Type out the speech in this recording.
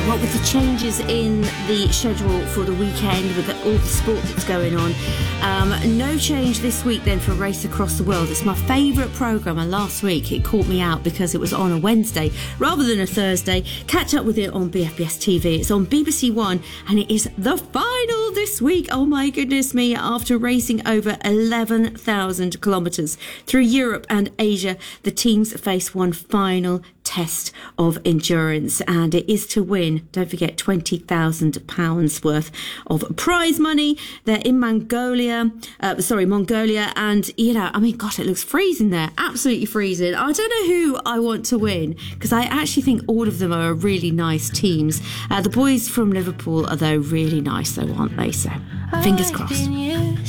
Well, with the changes in the schedule for the weekend, with all the sport that's going on, no change this week then for Race Across the World. It's my favourite programme, and last week it caught me out because it was on a Wednesday rather than a Thursday. Catch up with it on BFBS TV. It's on BBC One, and it is the final this week. Oh my goodness me, after racing over 11,000 kilometres through Europe and Asia, the teams face one final test of endurance, and it is to win, don't forget, £20,000 worth of prize money. They're in Mongolia, and gosh, it looks freezing there, absolutely freezing. I don't know who I want to win, because I actually think all of them are really nice teams. The boys from Liverpool are though really nice though, aren't they? So fingers crossed.